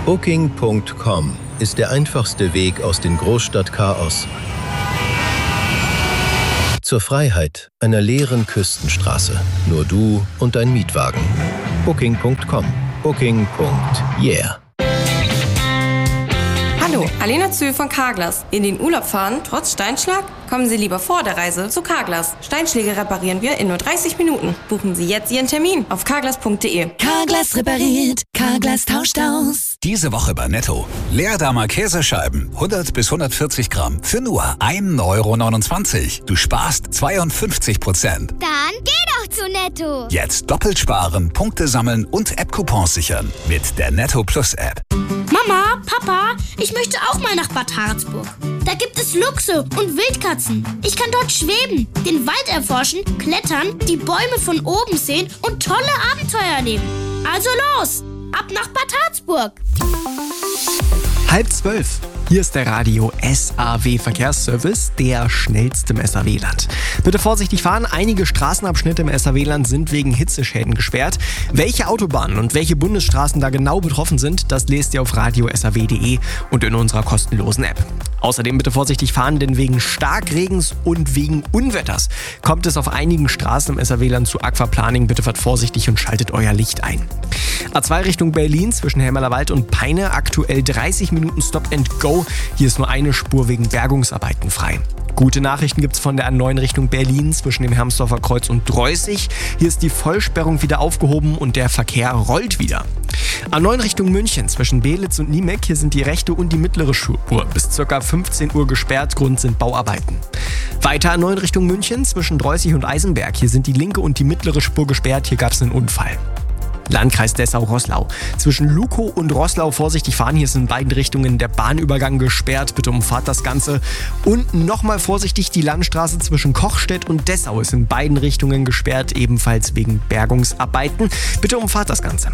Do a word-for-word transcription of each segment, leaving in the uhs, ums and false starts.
Booking Punkt com ist der einfachste Weg aus dem Großstadtchaos zur Freiheit einer leeren Küstenstraße. Nur du und dein Mietwagen. Booking Punkt com. Booking. Yeah. Hallo, Alena Zühl von Carglass. In den Urlaub fahren, trotz Steinschlag? Kommen Sie lieber vor der Reise zu Carglass. Steinschläge reparieren wir in nur dreißig Minuten. Buchen Sie jetzt Ihren Termin auf carglass punkt de. Carglass repariert, Carglass tauscht aus. Diese Woche bei Netto. Leerdammer Käsescheiben, hundert bis hundertvierzig Gramm, für nur ein Euro neunundzwanzig. Du sparst zweiundfünfzig Prozent. Dann geh doch zu Netto. Jetzt doppelt sparen, Punkte sammeln und App-Coupons sichern. Mit der Netto Plus App. Mama, Papa, ich möchte auch mal nach Bad Harzburg. Da gibt es Luchse und Wildkatzen. Ich kann dort schweben, den Wald erforschen, klettern, die Bäume von oben sehen und tolle Abenteuer erleben. Also los, ab nach Bad Harzburg. Halb zwölf. Hier ist der Radio S A W Verkehrsservice, der schnellste im S A W-Land. Bitte vorsichtig fahren, einige Straßenabschnitte im S A W-Land sind wegen Hitzeschäden gesperrt. Welche Autobahnen und welche Bundesstraßen da genau betroffen sind, das lest ihr auf radio s a w punkt de und in unserer kostenlosen App. Außerdem bitte vorsichtig fahren, denn wegen Starkregens und wegen Unwetters kommt es auf einigen Straßen im S A W-Land zu Aquaplaning. Bitte fahrt vorsichtig und schaltet euer Licht ein. A zwei Richtung Berlin zwischen Helmerlerwald und Peine, aktuell dreißig Minuten Stop and Go. Hier ist nur eine Spur wegen Bergungsarbeiten frei. Gute Nachrichten gibt's von der A neun Richtung Berlin zwischen dem Hermsdorfer Kreuz und Dreußig. Hier ist die Vollsperrung wieder aufgehoben und der Verkehr rollt wieder. A neun Richtung München zwischen Belitz und Niemek. Hier sind die rechte und die mittlere Spur bis ca. fünfzehn Uhr gesperrt. Grund sind Bauarbeiten. Weiter A neun Richtung München zwischen Dreußig und Eisenberg. Hier sind die linke und die mittlere Spur gesperrt. Hier gab's einen Unfall. Landkreis Dessau-Roßlau. Zwischen Lukow und Roßlau vorsichtig fahren. Hier ist in beiden Richtungen der Bahnübergang gesperrt. Bitte umfahrt das Ganze. Und nochmal vorsichtig, die Landstraße zwischen Kochstedt und Dessau ist in beiden Richtungen gesperrt, ebenfalls wegen Bergungsarbeiten. Bitte umfahrt das Ganze.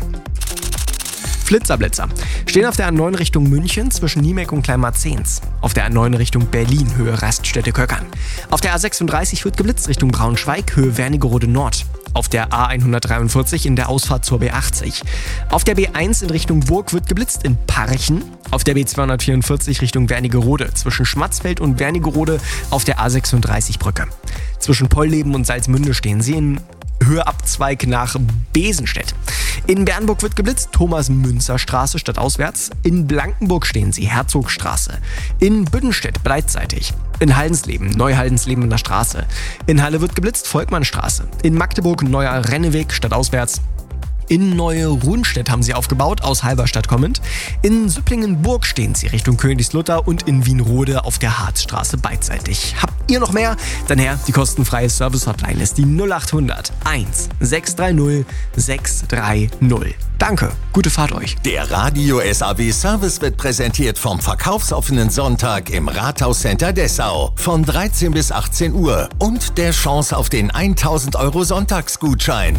Flitzerblitzer stehen auf der A neun Richtung München zwischen Niemek und Kleinmarzens. Auf der A neun Richtung Berlin, Höhe Raststätte-Köckern. Auf der A sechsunddreißig wird geblitzt Richtung Braunschweig, Höhe Wernigerode Nord. Auf der A hundertdreiundvierzig in der Ausfahrt zur B achtzig. Auf der B eins in Richtung Burg wird geblitzt in Parchen. Auf der B zweihundertvierundvierzig Richtung Wernigerode zwischen Schmatzfeld und Wernigerode auf der A sechsunddreißig Brücke. Zwischen Polleben und Salzmünde stehen sie in Höheabzweig nach Besenstedt. In Bernburg wird geblitzt, Thomas-Münzer-Straße stadtauswärts. In Blankenburg stehen sie, Herzogstraße. In Büdenstedt beidseitig. In Haldensleben, Neuhaldensleben in der Straße. In Halle wird geblitzt, Volkmannstraße. In Magdeburg, Neuer Renneweg stadtauswärts. In Neue-Rundstedt haben sie aufgebaut, aus Halberstadt kommend. In Süpplingen-Burg stehen sie Richtung Königslutter und in Wienrode auf der Harzstraße beidseitig. Habt ihr noch mehr? Dann her, die kostenfreie Service-Hotline ist die null acht hundert eins sechs drei null sechs drei null. Danke, gute Fahrt euch. Der Radio S A W Service wird präsentiert vom verkaufsoffenen Sonntag im Rathauscenter Dessau von dreizehn bis achtzehn Uhr und der Chance auf den tausend Euro Sonntagsgutschein.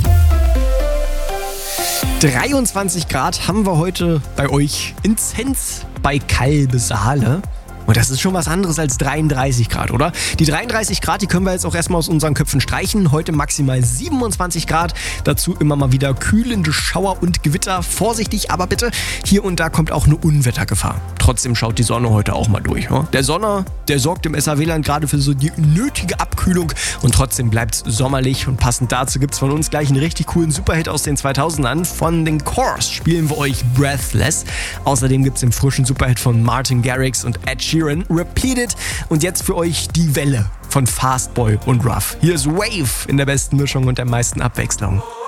dreiundzwanzig Grad haben wir heute bei euch in Zenz bei Kalbe-Saale. Und das ist schon was anderes als dreiunddreißig Grad, oder? Die dreiunddreißig Grad, die können wir jetzt auch erstmal aus unseren Köpfen streichen. Heute maximal siebenundzwanzig Grad. Dazu immer mal wieder kühlende Schauer und Gewitter. Vorsichtig, aber bitte, hier und da kommt auch eine Unwettergefahr. Trotzdem schaut die Sonne heute auch mal durch. Ja? Der Sonne, der sorgt im S A W-Land gerade für so die nötige Abkühlung. Und trotzdem bleibt es sommerlich. Und passend dazu gibt es von uns gleich einen richtig coolen Superhit aus den zweitausendern. Von den Corrs spielen wir euch Breathless. Außerdem gibt es den frischen Superhit von Martin Garrix und Ed Sheeran, Repeat It. Und jetzt für euch die Welle von Fastboy und Ruff. Hier ist Wave in der besten Mischung und der meisten Abwechslung.